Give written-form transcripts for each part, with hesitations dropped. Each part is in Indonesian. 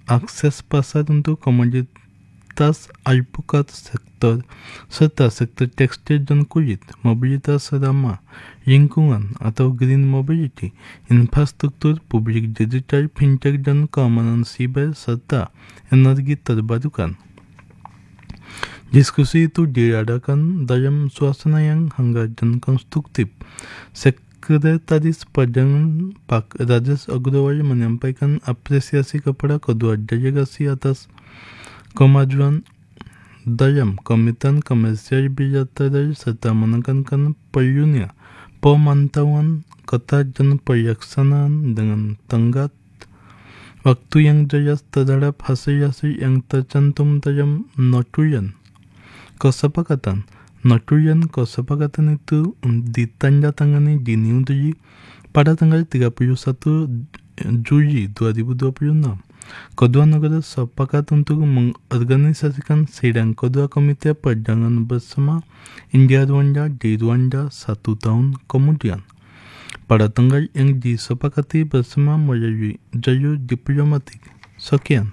akses pasar untuk komoditas alpukat sektor serta sektor tekstil dan kulit, mobilitas ramah lingkungan atau green mobility, infrastruktur publik digital, fintech dan keamanan siber serta energi terbarukan. Diskusi itu diadakan dalam suasana yang hangat dan konstruktif. Sekretaris Perdagangan Pak Rajesh Agrawal menyampaikan apresiasi kepada kedua delegasi atas kemajuan dalam komitmen komersial bilateral serta menekankan perlunya pemantauan ketat dan pelaksanaan dengan tenggat waktu yang jelas terhadap hasil-hasil yang tercantum dalam notulen kesepakatan. Notulen kesepakatan itu ditandatangani di New Delhi pada tanggal 31 Juli 2026. Kedua negara sepakat untuk mengorganisasikan sidang kedua Komite Perdagangan bersama India-Rwanda di Rwanda 1 tahun kemudian, pada tanggal yang disepakati bersama melalui jalur diplomatik. Sekian.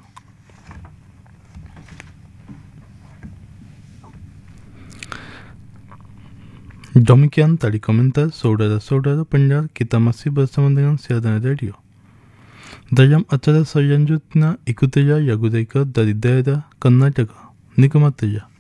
Demikian tadi komentar saudara-saudara pendengar, kita masih bersama dengan siaran radio. Dalam acara selanjutnya, ikutilah lagu dari daerah Karnataka. Nikmatilah.